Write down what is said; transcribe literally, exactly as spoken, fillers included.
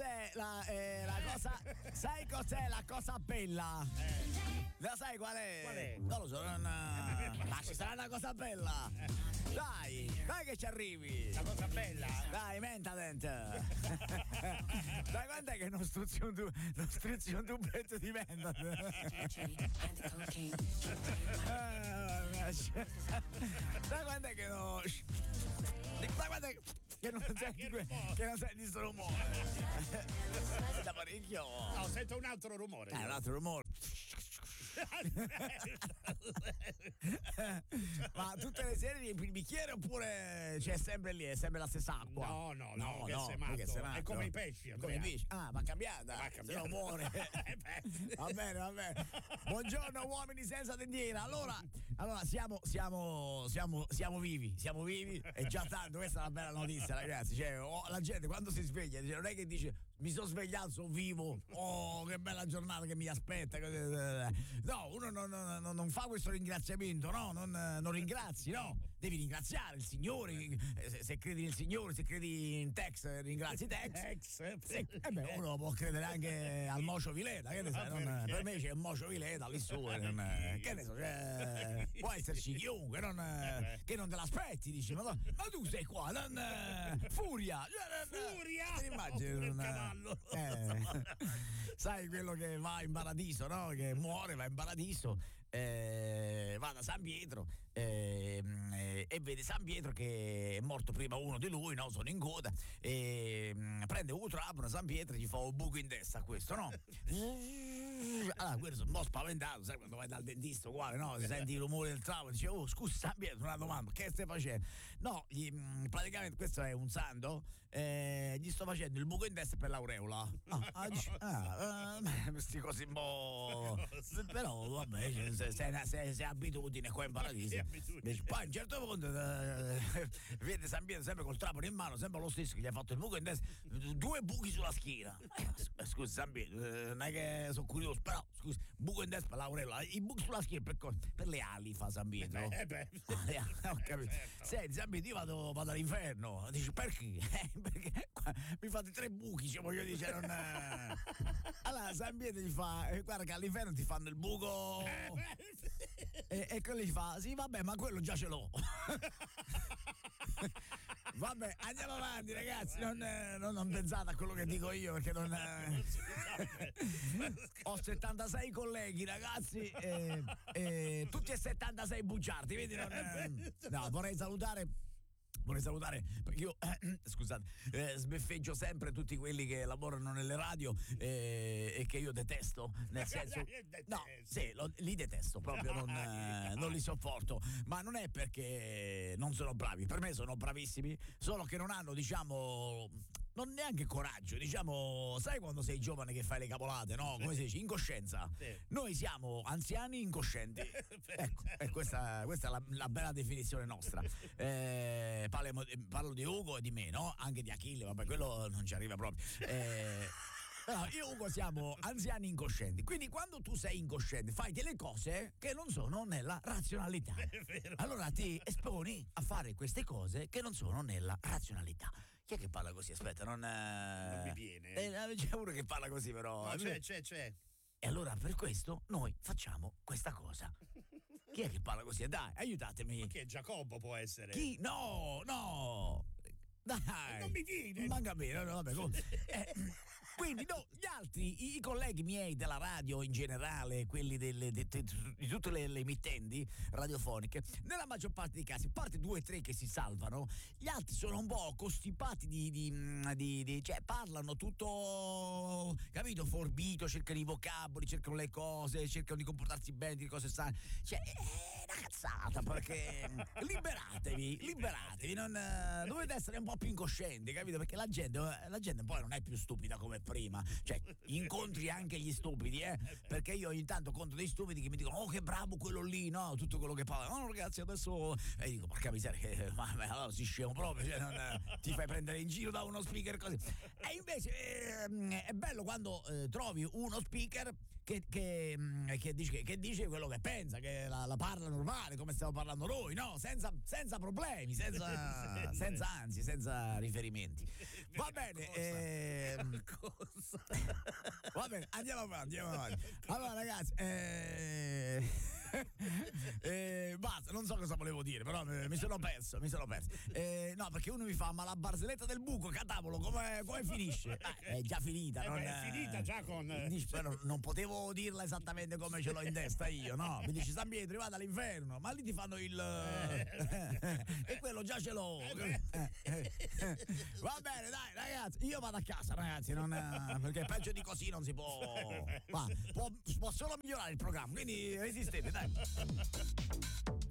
cos'è la, eh, la cosa? Sai cos'è la cosa bella? Eh. La sai qual è? Qual è? Non lo so, non. Ma ci sarà una cosa bella! Dai, dai che ci arrivi! La cosa bella! Dai, menta dente! Dai, quant'è che non struzzi un, tu- non struzzi un tubetto di menta? Dai, quant'è che non. Dai, quant'è che. Che non senti que- che non senti sto rumore. Da parecchio. No, sento un altro rumore. Eh, un altro rumore. Ma tutte le sere riempi il bicchiere oppure c'è sempre lì, è sempre la stessa acqua? No, no, no, che no, sei matto. che sei matto. È come i pesci, come i pesci. Ah, va cambiata. Va Se cambiata. no muore. Va bene, va bene. Buongiorno uomini senza tendiera. Allora, allora siamo, siamo, siamo, siamo vivi, siamo vivi. È già tanto, questa è una bella notizia, ragazzi. Cioè, oh, la gente quando si sveglia, dice, non è che dice mi sono svegliato, sono vivo. Oh, che bella giornata che mi aspetta. No, uno non, non, non fa questo ringraziamento, no? Non, non ringrazi, no? Devi ringraziare il Signore. Se, se credi nel Signore, se credi in Tex, ringrazi Tex. Tex. Sì. Eh beh, uno può credere anche al Mocio Vileta, che ne sai? Non, per me c'è il Mocio Vileta lì su. Non, che ne so, cioè, può esserci chiunque, non, che non te l'aspetti, dici, ma, ma tu sei qua, non, Furia! Furia! Ti immagini? Oh, Non, il cavallo. Eh, sai quello che va in paradiso, no? Che muore, va in paradiso, eh, va da San Pietro eh, eh, e vede San Pietro che è morto prima uno di lui, no? Sono in coda e mh, prende un trapano San Pietro e gli fa un buco in testa a questo, no? Allora quello sono un po' spaventato, sai quando vai dal dentista uguale, no? Senti il rumore del trapano, dice oh scusa San Pietro, una domanda, che stai facendo? No, gli, mh, praticamente questo è un santo, eh, gli sto facendo il buco in testa per l'aureola. Ah, ah, dice, ah, eh, questi cose un po'. Però vabbè, se, se, se, se, se abitudine qua in paradiso. Dice, poi a un certo punto eh, vede San Pietro sempre col trapano in mano, sempre lo stesso che gli ha fatto il buco in testa, due buchi sulla schiena. Eh, scusa San Pietro, eh, non è che sono curioso, però scusa, buco in testa per l'aureola, i buchi sulla schiena per, cosa? Per le ali fa San Pietro. Eh beh, ah, ho capito. certo. Senti San Pietro, io vado, vado all'inferno. Dici perché? Eh, perché qua mi fate tre buchi, cioè voglio dire, non. Allora San Pietro gli fa, eh, guarda che all'inferno ti fanno il buco. E, e quello gli fa, sì vabbè, ma quello già ce l'ho. Vabbè, andiamo avanti ragazzi, non, non, non pensate a quello che dico io perché non. Ho settantasei colleghi ragazzi e, e tutti e settantasei bugiardi, vedi? Non, no, vorrei salutare. Vorrei salutare perché io eh, scusate eh, sbeffeggio sempre tutti quelli che lavorano nelle radio eh, e che io detesto, nel senso no, sì, lo, li detesto proprio, non, eh, non li sopporto, ma non è perché non sono bravi, per me sono bravissimi, solo che non hanno, diciamo, non neanche coraggio, diciamo, sai quando sei giovane che fai le cavolate, no? Come si dice? Incoscienza. Sì. Noi siamo anziani incoscienti. Ecco, e questa, questa è la, la bella definizione nostra. Eh, parliamo, parlo di Ugo e di me, no? Anche di Achille, vabbè, quello non ci arriva proprio. Eh, però io e Ugo siamo anziani incoscienti, quindi quando tu sei incosciente fai delle cose che non sono nella razionalità. È vero. Allora ti esponi a fare queste cose che non sono nella razionalità. Chi è che parla così? Aspetta, non. Non mi viene. Eh, c'è uno che parla così, però. No, c'è, c'è, c'è. E allora per questo noi facciamo questa cosa. Chi è che parla così? Dai, aiutatemi. Ma che Giacobbo può essere? Chi? No, no. Dai. Non mi viene. Manca bene, no, vabbè, comunque. Eh, quindi no, gli altri, i, i colleghi miei della radio in generale, quelli delle, de, de, di tutte le, le emittenti radiofoniche, nella maggior parte dei casi, a parte due o tre che si salvano, gli altri sono un po' costipati di, di, di, di cioè parlano tutto, capito, forbito, cercano i vocaboli, cercano le cose, cercano di comportarsi bene, di cose sane, cioè è una cazzata, perché liberatevi, liberatevi, non, dovete essere un po' più incoscienti, capito, perché la gente, la gente poi non è più stupida come prima, cioè incontri anche gli stupidi, eh? Perché io ogni tanto conto dei stupidi che mi dicono oh che bravo quello lì, no, tutto quello che parla, no ragazzi adesso, e dico porca miseria, ma, ma allora si scemo proprio, cioè, non, ti fai prendere in giro da uno speaker così, e invece eh, è bello quando eh, trovi uno speaker che, che, mh, che, dice, che dice quello che pensa, che la, la parla normale, come stiamo parlando noi, no? Senza, senza problemi, senza, senza anzi, senza riferimenti. Va bene, ehm, Cosa? va bene, andiamo avanti, andiamo avanti. Allora ragazzi, eh, eh, basta, non so cosa volevo dire, però mi sono perso, mi sono perso. Eh, no, perché uno mi fa, ma la barzelletta del buco, catavolo, come, come finisce? Eh, è già finita, Eh non beh, è finita già con- Dici, però non potevo dirla esattamente come ce l'ho in testa io, no? Mi dici San Pietro, vada all'inferno, ma lì ti fanno il e quello già ce l'ho. Eh Va bene, dai, ragazzi, io vado a casa, ragazzi, non, perché peggio di così non si può. Va, può, può solo migliorare il programma, quindi resistete, dai.